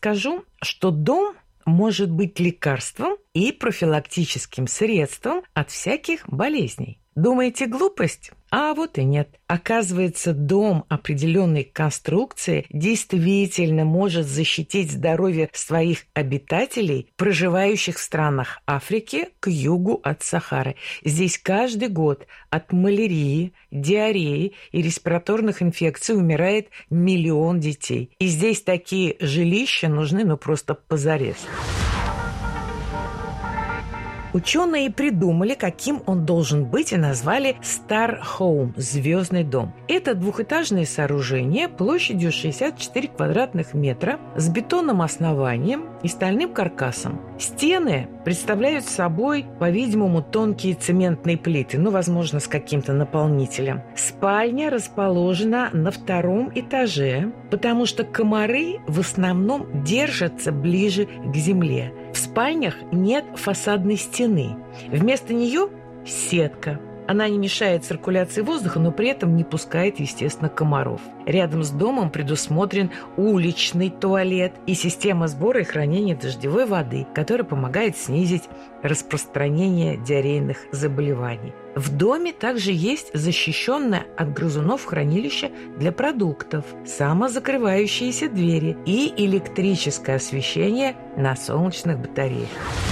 скажу, что дом может быть лекарством и профилактическим средством от всяких болезней. Думаете, глупость? А вот и нет. Оказывается, дом определенной конструкции действительно может защитить здоровье своих обитателей, проживающих в странах Африки к югу от Сахары. Здесь каждый год от малярии, диареи и респираторных инфекций умирает 1 миллион детей. И здесь такие жилища нужны просто позарез. Ученые придумали, каким он должен быть, и назвали Star Home – «Звездный дом». Это двухэтажное сооружение площадью 64 квадратных метра с бетонным основанием и стальным каркасом. Стены представляют собой, по-видимому, тонкие цементные плиты, возможно, с каким-то наполнителем. Спальня расположена на 2-м этаже, потому что комары в основном держатся ближе к земле. В спальнях нет фасадной стены. Вместо нее сетка. Она не мешает циркуляции воздуха, но при этом не пускает, естественно, комаров. Рядом с домом предусмотрен уличный туалет и система сбора и хранения дождевой воды, которая помогает снизить распространение диарейных заболеваний. В доме также есть защищенное от грызунов хранилище для продуктов, самозакрывающиеся двери и электрическое освещение на солнечных батареях.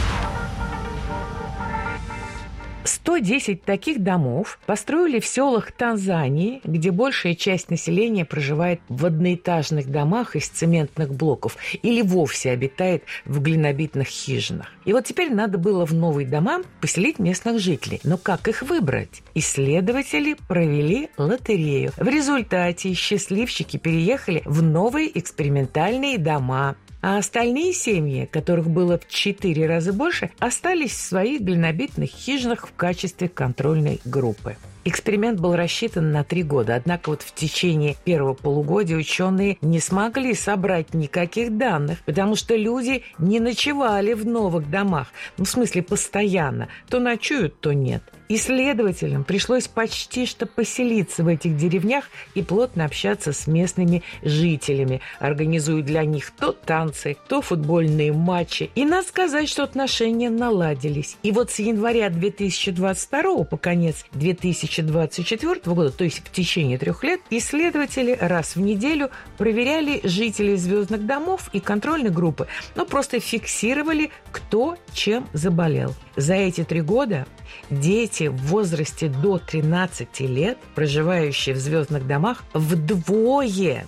110 таких домов построили в селах Танзании, где большая часть населения проживает в одноэтажных домах из цементных блоков или вовсе обитает в глинобитных хижинах. И вот теперь надо было в новые дома поселить местных жителей. Но как их выбрать? Исследователи провели лотерею. В результате счастливчики переехали в новые экспериментальные дома. А остальные семьи, которых было в 4 раза больше, остались в своих глинобитных хижинах в качестве контрольной группы. Эксперимент был рассчитан на 3 года, однако в течение первого полугодия ученые не смогли собрать никаких данных, потому что люди не ночевали в новых домах, в смысле постоянно, то ночуют, то нет. Исследователям пришлось почти что поселиться в этих деревнях и плотно общаться с местными жителями, организуя для них то танцы, то футбольные матчи. И надо сказать, что отношения наладились. И вот с января 2022 по конец 2024 года, то есть в течение 3 лет, исследователи раз в неделю проверяли жителей звездных домов и контрольной группы, просто фиксировали, кто чем заболел. За эти 3 года дети в возрасте до 13 лет, проживающие в звездных домах, вдвое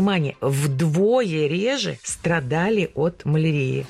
реже страдали от малярии.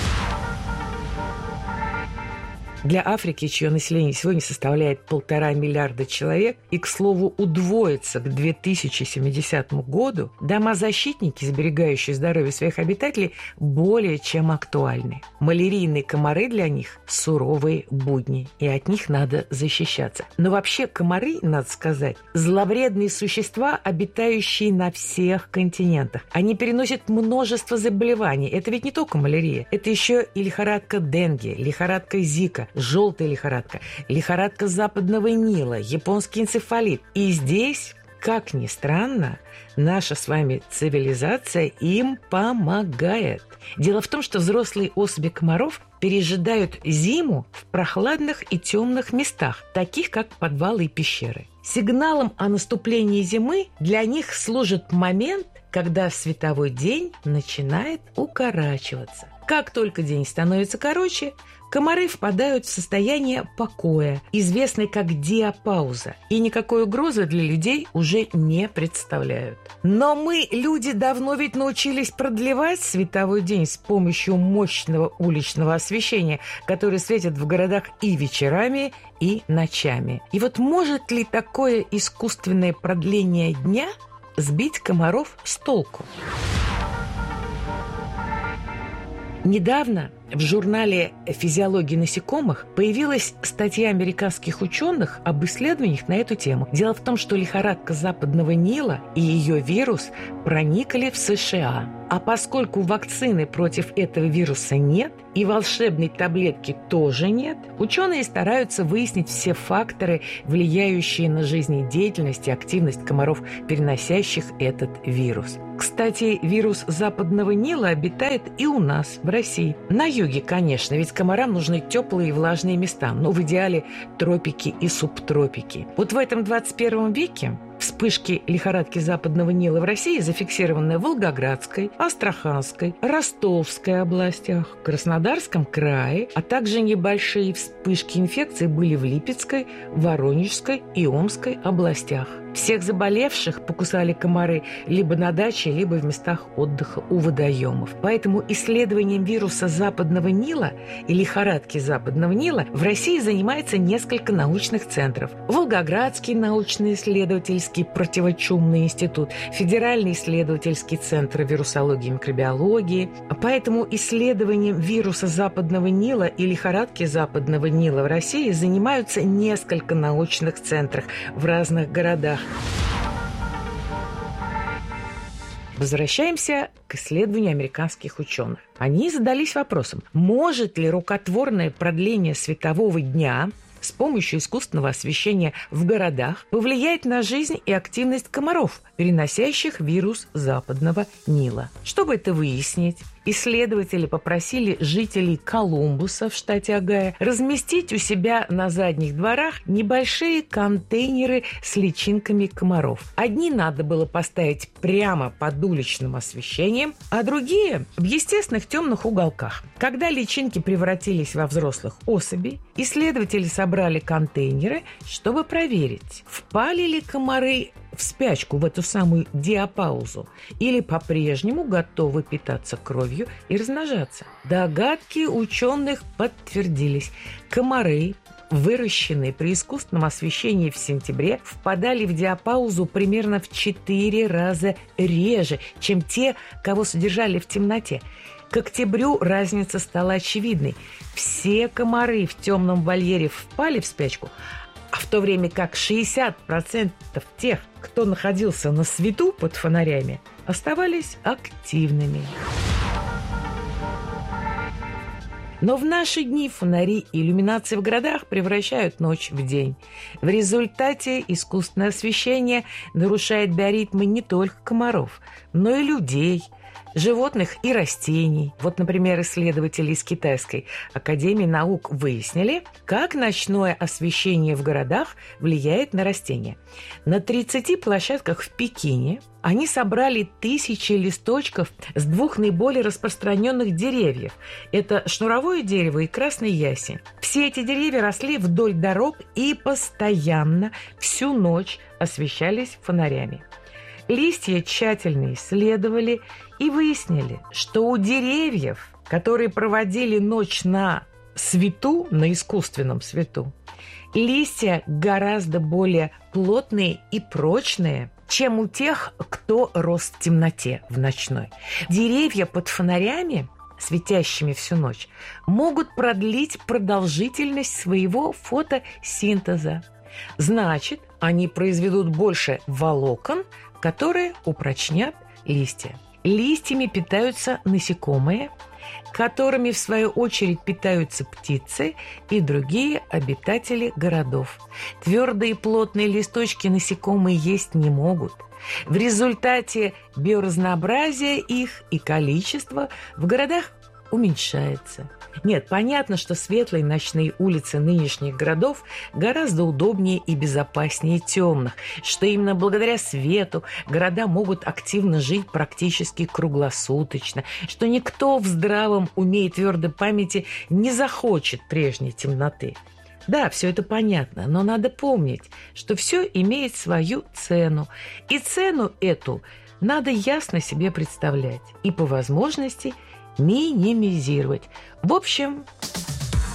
Для Африки, чье население сегодня составляет 1,5 миллиарда человек, и, к слову, удвоится к 2070 году, дома-защитники, сберегающие здоровье своих обитателей, более чем актуальны. Малярийные комары для них – суровые будни, и от них надо защищаться. Но вообще комары, надо сказать, зловредные существа, обитающие на всех континентах. Они переносят множество заболеваний. Это ведь не только малярия, это еще и лихорадка Денге, лихорадка Зика, желтая лихорадка, лихорадка Западного Нила, японский энцефалит. И здесь, как ни странно, наша с вами цивилизация им помогает. Дело в том, что взрослые особи комаров пережидают зиму в прохладных и темных местах, таких как подвалы и пещеры. Сигналом о наступлении зимы для них служит момент, когда световой день начинает укорачиваться. Как только день становится короче, комары впадают в состояние покоя, известное как диапауза, и никакой угрозы для людей уже не представляют. Но мы, люди, давно ведь научились продлевать световой день с помощью мощного уличного освещения, которое светит в городах и вечерами, и ночами. И вот может ли такое искусственное продление дня сбить комаров с толку? Недавно в журнале «Физиология насекомых» появилась статья американских ученых об исследованиях на эту тему. Дело в том, что лихорадка Западного Нила и ее вирус проникли в США. А поскольку вакцины против этого вируса нет, и волшебной таблетки тоже нет, ученые стараются выяснить все факторы, влияющие на жизнедеятельность и активность комаров, переносящих этот вирус. Кстати, вирус западного Нила обитает и у нас, в России. На юге, конечно, ведь комарам нужны теплые и влажные места, но в идеале тропики и субтропики. Вот в этом 21 веке вспышки лихорадки западного Нила в России зафиксированы в Волгоградской, Астраханской, Ростовской областях, Краснодарском крае, а также небольшие вспышки инфекции были в Липецкой, Воронежской и Омской областях. Всех заболевших покусали комары либо на даче, либо в местах отдыха у водоемов. Поэтому исследованием вируса западного Нила и лихорадки западного Нила в России занимается несколько научных центров. Волгоградский научно-исследовательский противочумный институт, Федеральный исследовательский центр вирусологии и микробиологии. Поэтому исследованием вируса западного Нила и лихорадки западного Нила в России занимаются несколько научных центров в разных городах. Возвращаемся к исследованию американских ученых. Они задались вопросом, может ли рукотворное продление светового дня с помощью искусственного освещения в городах повлиять на жизнь и активность комаров, переносящих вирус западного Нила. Чтобы это выяснить, исследователи попросили жителей Колумбуса в штате Огайо разместить у себя на задних дворах небольшие контейнеры с личинками комаров. Одни надо было поставить прямо под уличным освещением, а другие в естественных темных уголках. Когда личинки превратились во взрослых особей, исследователи собрали контейнеры, чтобы проверить, впали ли комары в спячку, в эту самую диапаузу, или по-прежнему готовы питаться кровью и размножаться. Догадки ученых подтвердились. Комары, выращенные при искусственном освещении в сентябре, впадали в диапаузу примерно в 4 раза реже, чем те, кого содержали в темноте. К октябрю разница стала очевидной. Все комары в темном вольере впали в спячку, а в то время как 60% тех, кто находился на свету под фонарями, оставались активными. Но в наши дни фонари и иллюминации в городах превращают ночь в день. В результате искусственное освещение нарушает биоритмы не только комаров, но и людей, животных и растений. Вот, например, исследователи из Китайской академии наук выяснили, как ночное освещение в городах влияет на растения. На 30 площадках в Пекине они собрали тысячи листочков с 2 наиболее распространенных деревьев. Это шнуровое дерево и красный ясень. Все эти деревья росли вдоль дорог и постоянно всю ночь освещались фонарями. Листья тщательно исследовали и выяснили, что у деревьев, которые проводили ночь на свету, на искусственном свету, листья гораздо более плотные и прочные, чем у тех, кто рос в темноте в ночной. Деревья под фонарями, светящими всю ночь, могут продлить продолжительность своего фотосинтеза. Значит, они произведут больше волокон, которые упрочнят листья. Листьями питаются насекомые, которыми, в свою очередь, питаются птицы и другие обитатели городов. Твердые плотные листочки насекомые есть не могут. В результате биоразнообразие их и количество в городах уменьшается. Нет, понятно, что светлые ночные улицы нынешних городов гораздо удобнее и безопаснее темных, что именно благодаря свету города могут активно жить практически круглосуточно, что никто в здравом уме и твердой памяти не захочет прежней темноты. Да, все это понятно, но надо помнить, что все имеет свою цену, и цену эту надо ясно себе представлять и по возможности минимизировать. В общем,